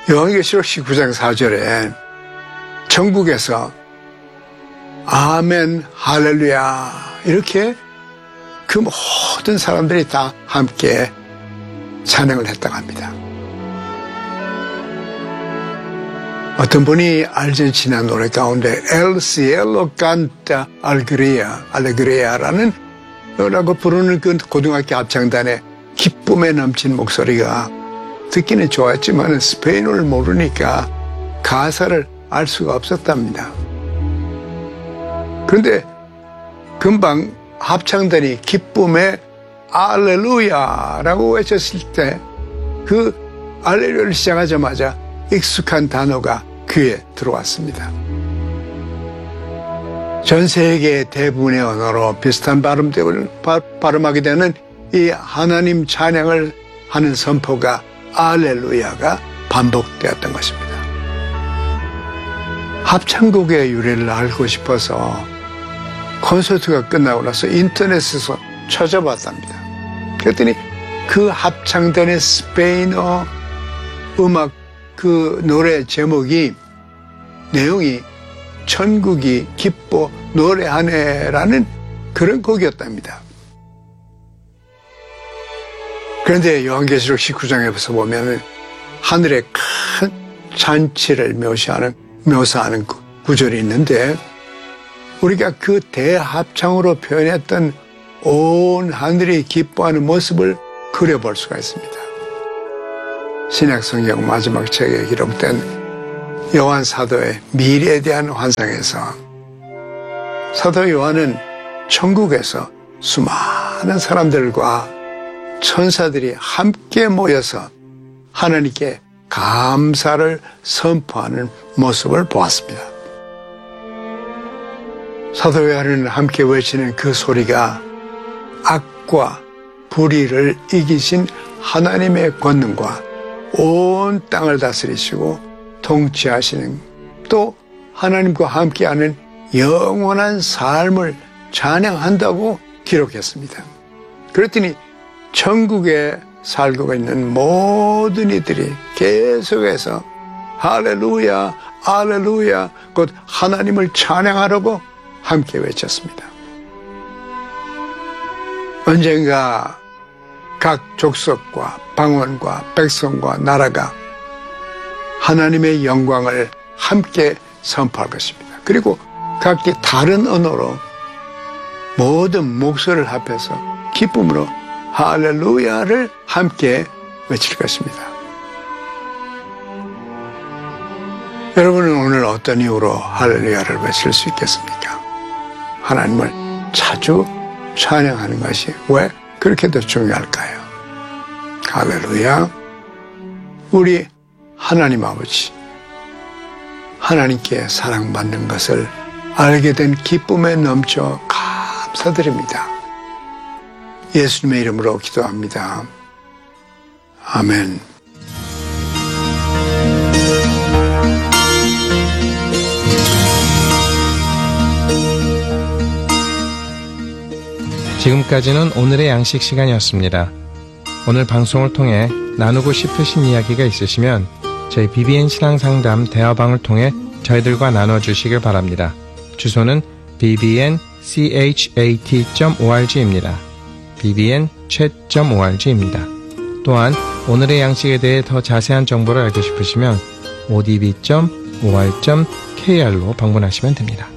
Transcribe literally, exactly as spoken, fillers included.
요한계시록 십구 장 사 절에 천국에서 아멘 할렐루야 이렇게 그 모든 사람들이 다 함께 찬양을 했다고 합니다. 어떤 분이 아르헨티나 노래 가운데 El cielo canta alegría, alegría라는 라고 부르는 그 고등학교 합창단의 기쁨에 넘친 목소리가 듣기는 좋았지만 스페인어를 모르니까 가사를 알 수가 없었답니다. 그런데 금방 합창단이 기쁨에 알렐루야라고 외쳤을 때 그 알렐루야를 시작하자마자 익숙한 단어가 귀에 들어왔습니다. 전 세계 대부분의 언어로 비슷한 발음을 발음하게 되는 이 하나님 찬양을 하는 선포가 알렐루야가 반복되었던 것입니다. 합창곡의 유래를 알고 싶어서 콘서트가 끝나고 나서 인터넷에서 찾아봤답니다. 그랬더니 그 합창단의 스페인어 음악 그 노래 제목이 내용이 천국이 기뻐 노래하네라는 그런 곡이었답니다. 그런데 요한계시록 십구 장에서 보면 하늘의 큰 잔치를 묘사하는, 묘사하는 구절이 있는데 우리가 그 대합창으로 표현했던 온 하늘이 기뻐하는 모습을 그려볼 수가 있습니다. 신약성경 마지막 책에 기록된 요한 사도의 미래에 대한 환상에서 사도 요한은 천국에서 수많은 사람들과 천사들이 함께 모여서 하나님께 감사를 선포하는 모습을 보았습니다. 사도 요한은 함께 외치는 그 소리가 악과 불의를 이기신 하나님의 권능과 온 땅을 다스리시고 통치하시는 또 하나님과 함께하는 영원한 삶을 찬양한다고 기록했습니다. 그랬더니 천국에 살고 있는 모든 이들이 계속해서 할렐루야, 할렐루야, 곧 하나님을 찬양하라고 함께 외쳤습니다. 언젠가 각 족속과 방언과 백성과 나라가 하나님의 영광을 함께 선포할 것입니다. 그리고 각기 다른 언어로 모든 목소리를 합해서 기쁨으로 할렐루야를 함께 외칠 것입니다. 여러분은 오늘 어떤 이유로 할렐루야를 외칠 수 있겠습니까? 하나님을 자주 찬양하는 것이 왜 그렇게 더 중요할까요? 할렐루야. 우리 하나님 아버지, 하나님께 사랑받는 것을 알게 된 기쁨에 넘쳐 감사드립니다. 예수님의 이름으로 기도합니다. 아멘. 지금까지는 오늘의 양식 시간이었습니다. 오늘 방송을 통해 나누고 싶으신 이야기가 있으시면 저희 비비엔 신앙상담 대화방을 통해 저희들과 나눠주시길 바랍니다. 주소는 비비엔 cat 점 org입니다. 비비엔 chat 점 org입니다. 또한 오늘의 양식에 대해 더 자세한 정보를 알고 싶으시면 오디비 점 오알 점 케이알로 방문하시면 됩니다.